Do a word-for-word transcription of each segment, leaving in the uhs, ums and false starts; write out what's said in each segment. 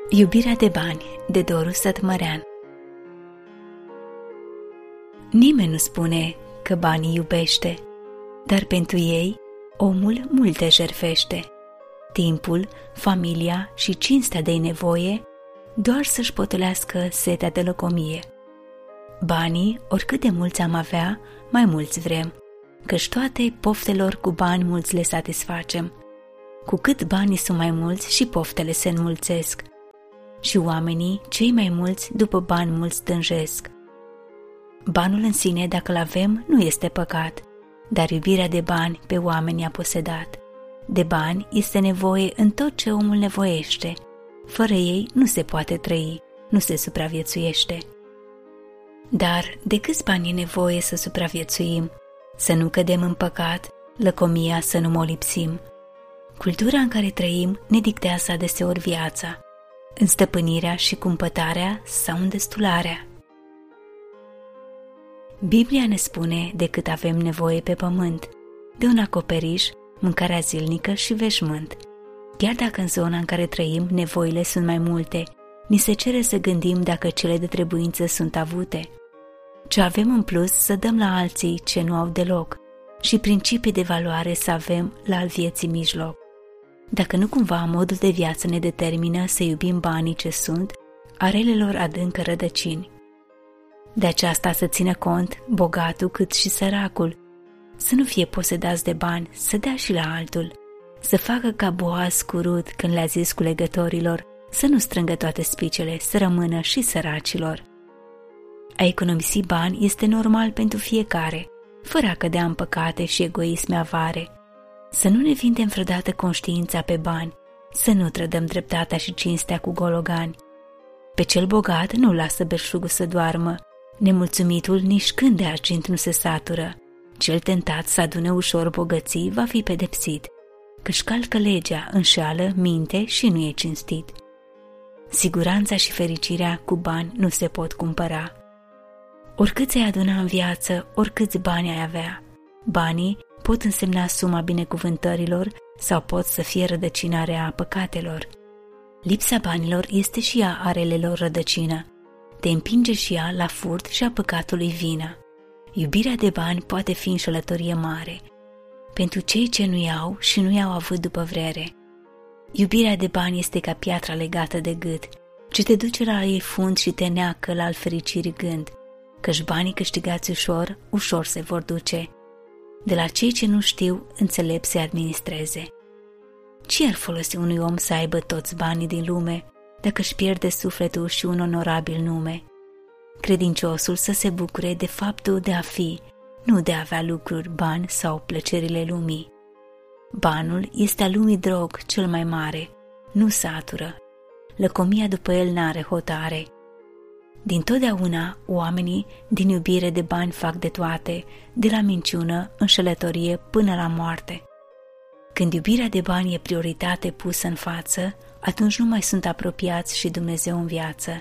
Iubirea de bani, de Doru Sătmărean. Nimeni nu spune că banii iubește, dar pentru ei omul multe jertfește. Timpul, familia și cinstea de-i nevoie, doar să-și potolească setea de lăcomie. Banii, oricât de mulți am avea, mai mulți vrem, căci toate poftelor cu bani mulți le satisfacem. Cu cât banii sunt mai mulți și poftele se înmulțesc. Și oamenii, cei mai mulți, după bani mulți tânjesc. Banul în sine, dacă l-avem, nu este păcat, dar iubirea de bani pe oameni a posedat. De bani este nevoie în tot ce omul nevoiește. Fără ei nu se poate trăi, nu se supraviețuiește. Dar de câți bani e nevoie să supraviețuim? Să nu cădem în păcat, lăcomia să nu molipsim. Cultura în care trăim ne dictează adeseori viața, înstăpânirea și cumpătarea sau îndestularea. Biblia ne spune de cât avem nevoie pe pământ, de un acoperiș, mâncarea zilnică și veșmânt. Chiar dacă în zona în care trăim nevoile sunt mai multe, ni se cere să gândim dacă cele de trebuință sunt avute. Ce avem în plus să dăm la alții ce nu au deloc și principii de valoare să avem la al vieții mijloc. Dacă nu cumva modul de viață ne determină să iubim banii ce sunt, arelelor adâncă rădăcini. De aceasta să țină cont bogatul cât și săracul, să nu fie posedați de bani, să dea și la altul, să facă ca Boaz cu Rut când le-a zis culegătorilor, să nu strângă toate spicele, să rămână și săracilor. A economisi bani este normal pentru fiecare, fără a cădea în păcate și egoisme avare. Să nu ne vindem vreodată conștiința pe bani, să nu trădăm dreptatea și cinstea cu gologani. Pe cel bogat nu lasă belșugul să doarmă, nemulțumitul nici când de argint nu se satură. Cel tentat să adune ușor bogății va fi pedepsit, căci calcă legea, înșeală, minte și nu e cinstit. Siguranța și fericirea cu bani nu se pot cumpăra. Oricât ți-ai aduna în viață, oricâți bani ai avea, banii pot însemna suma binecuvântărilor sau pot să fie rădăcina rea a păcatelor. Lipsa banilor este și ea arelelor rădăcină, te împinge și ea la furt și a păcatului vină. Iubirea de bani poate fi înșelătorie mare pentru cei ce nu iau și nu i-au avut după vrere. Iubirea de bani este ca piatra legată de gât, ce te duce la ei fund și te neacă la al fericirii gând, căci banii câștigați ușor, ușor se vor duce. De la cei ce nu știu, înțelept să administreze. Ce ar folosi unui om să aibă toți banii din lume, dacă își pierde sufletul și un onorabil nume? Credinciosul să se bucure de faptul de a fi, nu de a avea lucruri, bani sau plăcerile lumii. Banul este a lumii drog cel mai mare, nu satură. Lăcomia după el n-are hotare. Dintotdeauna, oamenii din iubire de bani fac de toate, de la minciună, înșelătorie până la moarte. Când iubirea de bani e prioritate pusă în față, atunci nu mai sunt apropiați și Dumnezeu în viață.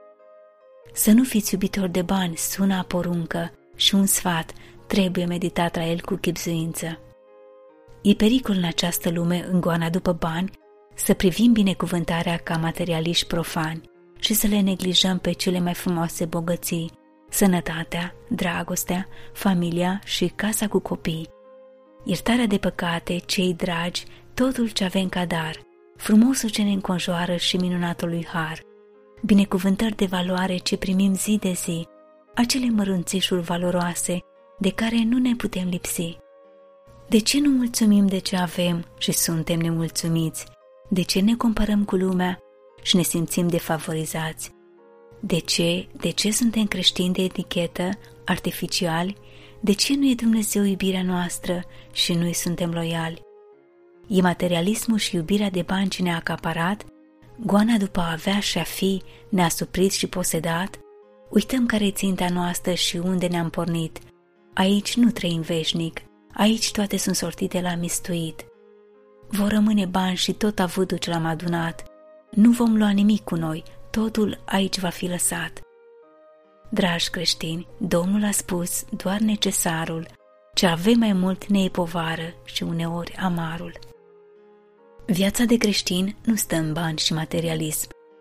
Să nu fiți iubitori de bani sună a poruncă și un sfat trebuie meditat la el cu chibzuință. E pericol în această lume, în goana după bani, să privim binecuvântarea ca materialiști profani și să le neglijăm pe cele mai frumoase bogății, sănătatea, dragostea, familia și casa cu copii. Iertarea de păcate, cei dragi, totul ce avem ca dar, frumosul ce ne înconjoară și minunatul lui har, binecuvântări de valoare ce primim zi de zi, acele mărunțișuri valoroase de care nu ne putem lipsi. De ce nu mulțumim de ce avem și suntem nemulțumiți? De ce ne comparăm cu lumea și ne simțim defavorizați? De ce, de ce suntem creștini de etichetă, artificiali? De ce nu e Dumnezeu iubirea noastră și noi suntem loiali? E materialismul și iubirea de bani ce ne-a acaparat? Goana după a avea și a fi ne-a suprit și posedat? Uităm care e ținta noastră și unde ne-am pornit. Aici nu trăim veșnic, aici toate sunt sortite la mistuit. Vor rămâne bani și tot avutul ce l-am adunat. Nu vom lua nimic cu noi, totul aici va fi lăsat. Dragi creștini, Domnul a spus doar necesarul, ce avem mai mult ne e povară și uneori amarul. Viața de creștin nu stă în bani și materialism.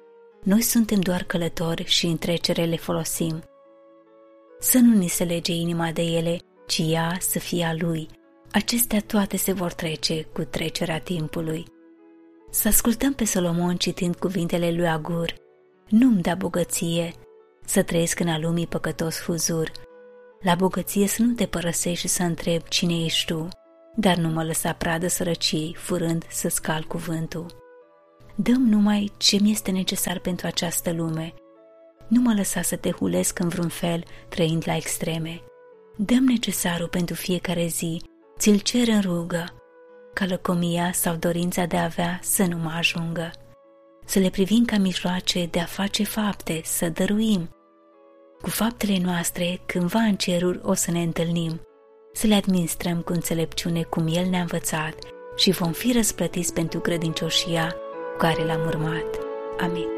Noi suntem doar călători și în trecere le folosim. Să nu ni se lege inima de ele, ci ea să fie a Lui. Acestea toate se vor trece cu trecerea timpului. Să ascultăm pe Solomon citind cuvintele lui Agur: nu-mi da bogăție, să trăiesc în a lumii păcătos huzur. La bogăție să nu te părăsești și să întreb cine ești tu, dar nu mă lăsa pradă sărăciei, furând să scal cuvântul. Dă-mi numai ce mi este necesar pentru această lume. Nu mă lăsa să te hulesc în vreun fel, trăind la extreme. Dă-mi necesarul pentru fiecare zi, ți-l cer în rugă, ca lăcomia sau dorința de a avea să nu mă ajungă. Să le privim ca mijloace de a face fapte, să dăruim. Cu faptele noastre, cândva în ceruri o să ne întâlnim, să le administrăm cu înțelepciune cum El ne-a învățat și vom fi răsplătiți pentru credincioșia cu care L-am urmat. Amin.